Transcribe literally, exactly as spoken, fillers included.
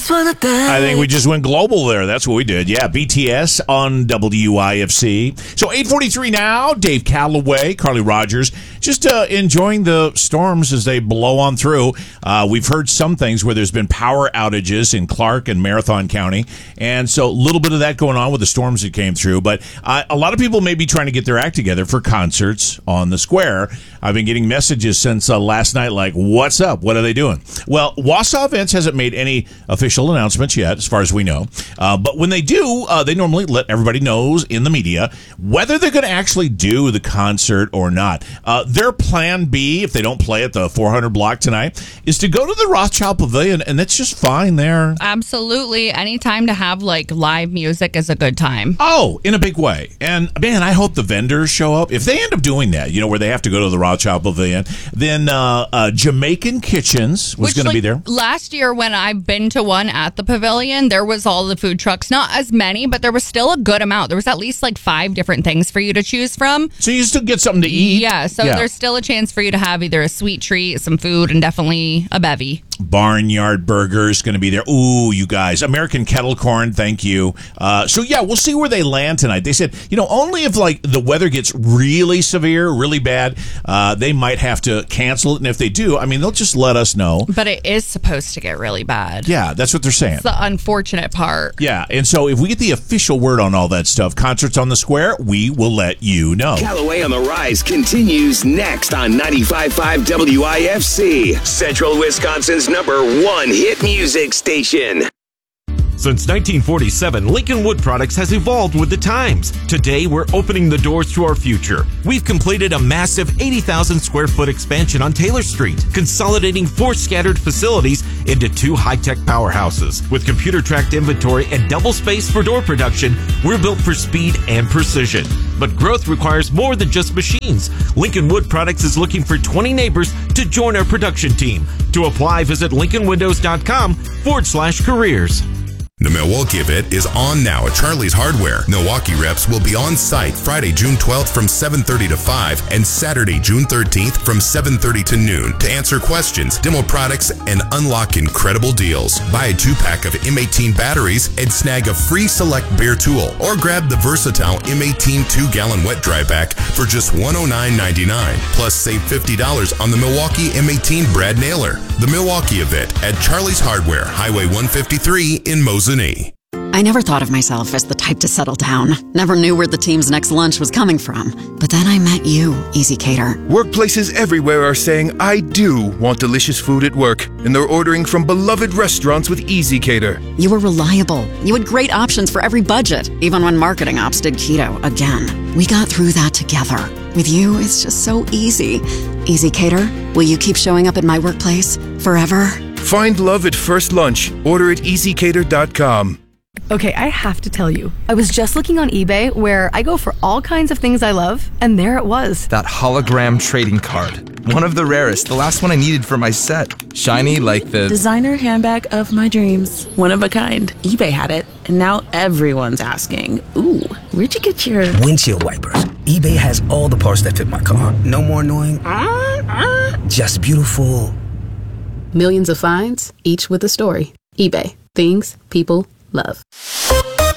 just wanna dance. I think we just went global there. That's what we did. Yeah, B T S on W I F C. So eight forty-three now, Dave Calloway, Carly Rogers, just uh, enjoying the storms as they blow on through. Uh, we've heard some things where there's been power outages in Clark and Marathon County, and so a little bit of that going on with the storms that came through. But uh, a lot of people may be trying to get their act together for concerts on the square. I've been getting messages since uh, last night like, what's up? What are they doing? Well, Wausau Events hasn't made any official announcements yet, as far as we know. Uh, but when they do, uh, they normally let everybody know in the media whether they're going to actually do the concert or not. Uh, their plan B, if they don't play at the four hundred block tonight, is to go to the Rothschild Pavilion, and that's just fine there. Absolutely. Any time to have like live music is a good time. Oh, in a big way. And man, I hope the vendors show up. If they end up doing that, you know, where they have to go to the Rothschild Pavilion, then uh, uh, Jamaican Kitchens was going like, to be there. Last year when I've been to one at the pavilion, there was all the food trucks. Not as many, but there was still a good amount. There was at least like five different things for you to choose from. So you still get something to eat? Yeah, so yeah. there's still a chance for you to have either a sweet treat, some food, and definitely a bevy. Barnyard Burgers going to be there. Ooh, you guys. American Kettle Corn, thank you. Uh, so, yeah, we'll see where they land tonight. They said, you know, only if, like, the weather gets really severe, really bad, uh, they might have to cancel it. And if they do, I mean, they'll just let us know. But it is supposed to get really bad. Yeah, that's what they're saying. It's the unfortunate part. Yeah, and so if we get the official word on all that stuff, concerts on the square, we will let you know. Callaway on the Rise continues next on ninety-five point five W I F C, Central Wisconsin's number one hit music station. Since nineteen forty-seven, Lincoln Wood Products has evolved with the times. Today, we're opening the doors to our future. We've completed a massive eighty thousand square foot expansion on Taylor Street, consolidating four scattered facilities into two high-tech powerhouses. With computer-tracked inventory and double space for door production, we're built for speed and precision. But growth requires more than just machines. Lincoln Wood Products is looking for twenty neighbors to join our production team. To apply, visit lincolnwindows.com forward slash careers. The Milwaukee event is on now at Charlie's Hardware. Milwaukee reps will be on site Friday, June twelfth from seven thirty to five and Saturday, June thirteenth from seven thirty to noon to answer questions, demo products, and unlock incredible deals. Buy a two-pack of M eighteen batteries and snag a free select bare tool, or grab the versatile M eighteen two-gallon wet dry pack for just one hundred nine ninety-nine. Plus, save fifty dollars on the Milwaukee M eighteen Brad Nailer. The Milwaukee event at Charlie's Hardware, Highway one fifty-three in Mosinee. I never thought of myself as the type to settle down. Never knew where the team's next lunch was coming from. But then I met you, Easy Cater. Workplaces everywhere are saying, I do want delicious food at work. And they're ordering from beloved restaurants with Easy Cater. You were reliable. You had great options for every budget, even when marketing ops did keto again. We got through that together. With you, it's just so easy. Easy Cater, will you keep showing up at my workplace forever? Find love at first lunch. Order at easy cater dot com. Okay, I have to tell you, I was just looking on eBay where I go for all kinds of things I love, and there it was. That hologram trading card. One of the rarest, the last one I needed for my set. Shiny like the... designer handbag of my dreams. One of a kind. eBay had it, and now everyone's asking, ooh, where'd you get your... windshield wipers. eBay has all the parts that fit my car. No more annoying... just beautiful... Millions of finds, each with a story. eBay. Things people love.